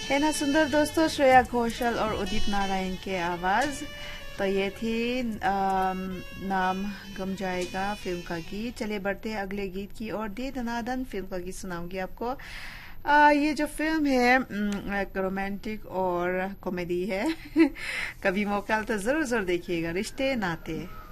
है ना सुंदर दोस्तों, श्रेया घोषाल और उदित नारायण के आवाज। तो ये थी नाम गम जाएगा फिल्म का गीत। चलिए बढ़ते हैं अगले गीत की ओर। दे दनादन फिल्म का गीत सुनाऊंगी आपको। ये जो फिल्म है एक रोमांटिक और कॉमेडी है। कभी मौका तो जरूर जरूर देखिएगा, रिश्ते नाते।